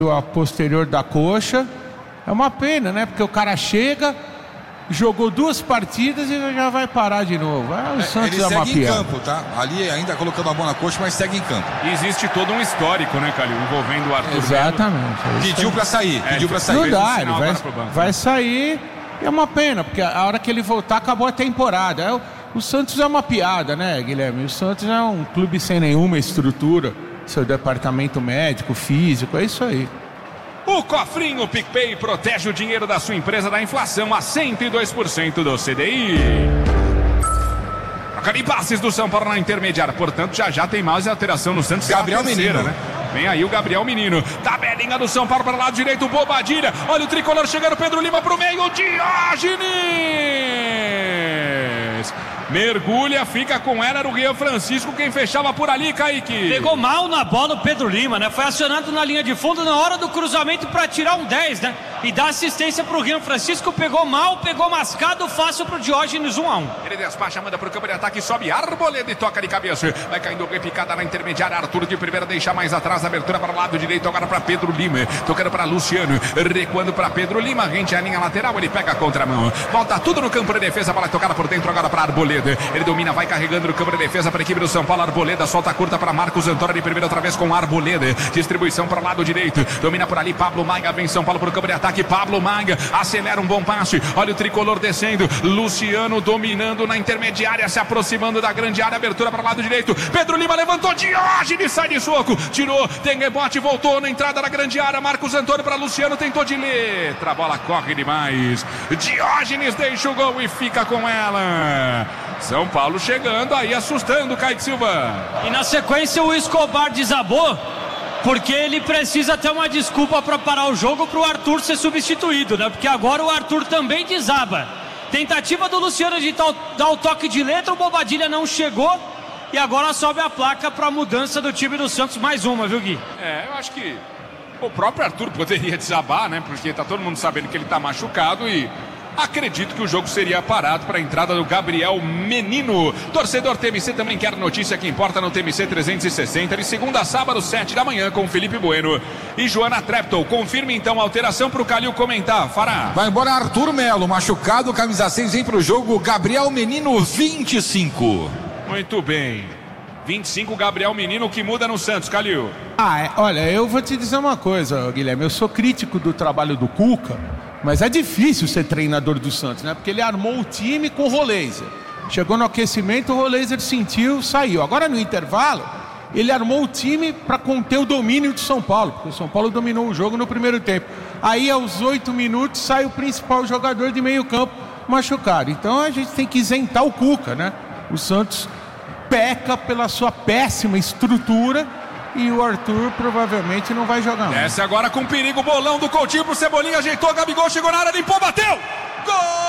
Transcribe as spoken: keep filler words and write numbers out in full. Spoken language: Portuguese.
a posterior da coxa. É uma pena, né? Porque o cara chega, jogou duas partidas e já vai parar de novo. Ah, o é, Santos ele é uma segue em piada. campo, tá? Ali ainda colocando a mão na coxa, mas segue em campo. E existe todo um histórico, né, Calil? Envolvendo o Arthur. Exatamente. Melo. Pediu pra sair, é, pediu pra sair. Não dá, um ele vai, vai sair. É uma pena, porque a hora que ele voltar acabou a temporada. É, o, o Santos é uma piada, né, Guilherme? O Santos é um clube sem nenhuma estrutura. Seu departamento médico, físico, é isso aí. O cofrinho PicPay protege o dinheiro da sua empresa da inflação a cento e dois por cento do C D I. Troca de passes do São Paulo na intermediária. Portanto, já já tem mais alteração no Santos. Gabriel Menino, né? Vem aí o Gabriel Menino. Tabelinha do São Paulo para o lado direito, Bobadilha. Olha o tricolor chegando, Pedro Lima para o meio, Diógenes. Mergulha, fica com ela, era o Rian Francisco quem fechava por ali, Kaique. Pegou mal na bola o Pedro Lima, né? Foi acionado na linha de fundo na hora do cruzamento para tirar um dez, né? E dá assistência pro Rian Francisco, pegou mal, pegou mascado, fácil pro Diógenes, um a um. Ele despacha, manda pro campo de ataque, sobe Arboleda e toca de cabeça. Vai caindo repicada na intermediária, Arthur de primeira deixa mais atrás, abertura para o lado direito, agora para Pedro Lima, tocando para Luciano, recuando para Pedro Lima, rente a linha lateral, ele pega a contramão. Volta tudo no campo de defesa, para tocar por dentro agora para Arboleda. Ele domina, vai carregando no campo de defesa para a equipe do São Paulo. Arboleda solta curta para Marcos Antônio de primeira, outra vez com Arboleda. Distribuição para o lado direito. Domina por ali Pablo Maiga. Vem São Paulo para o campo de ataque. Pablo Maiga acelera um bom passe. Olha o tricolor descendo. Luciano dominando na intermediária, se aproximando da grande área. Abertura para o lado direito. Pedro Lima levantou. Diógenes sai de soco. Tirou. Tem rebote. Voltou na entrada da grande área. Marcos Antônio para Luciano. Tentou de letra. A bola corre demais. Diógenes deixa o gol e fica com ela. São Paulo chegando aí, assustando o Kaique Silva. E na sequência o Escobar desabou, porque ele precisa ter uma desculpa para parar o jogo para o Arthur ser substituído, né? Porque agora o Arthur também desaba. Tentativa do Luciano de dar o toque de letra, o Bobadilha não chegou. E agora sobe a placa para a mudança do time do Santos, mais uma, viu, Gui? É, eu acho que o próprio Arthur poderia desabar, né? Porque tá todo mundo sabendo que ele tá machucado e... acredito que o jogo seria parado para a entrada do Gabriel Menino. Torcedor T M C também quer notícia que importa no T M C trezentos e sessenta, de segunda a sábado, sete da manhã, com Felipe Bueno e Joana Treptow. Confirme então a alteração para o Calil comentar. Fará. Vai embora Arthur Melo, machucado, camisa seis, vem para o jogo. Gabriel Menino, vinte e cinco. Muito bem. vinte e cinco, Gabriel Menino, que muda no Santos, Calil. Ah, é, olha, eu vou te dizer uma coisa, Guilherme. Eu sou crítico do trabalho do Cuca, mas é difícil ser treinador do Santos, né? Porque ele armou o time com o Roleiser. Chegou no aquecimento, o Roleiser sentiu, saiu. Agora no intervalo, ele armou o time para conter o domínio do São Paulo, porque o São Paulo dominou o jogo no primeiro tempo. Aí aos oito minutos sai o principal jogador de meio campo machucado. Então a gente tem que isentar o Cuca, né? O Santos peca pela sua péssima estrutura e o Arthur provavelmente não vai jogar mais. Desce agora com perigo, bolão do Coutinho pro Cebolinha, ajeitou, Gabigol chegou na área, limpou, bateu! Gol!